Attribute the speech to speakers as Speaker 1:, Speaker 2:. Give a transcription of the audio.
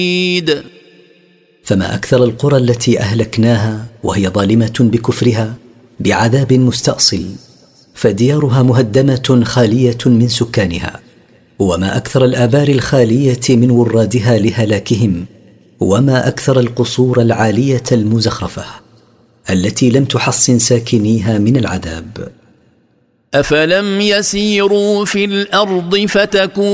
Speaker 1: فما أكثر القرى التي أهلكناها وهي ظالمة بكفرها بعذاب مستأصل، فديارها مهدمة خالية من سكانها. وما أكثر الآبار الخالية من ورادها لهلاكهم، وما أكثر القصور العالية المزخرفة التي لم تحصن ساكنيها من العذاب.
Speaker 2: أفلم يسيروا في الأرض فتكون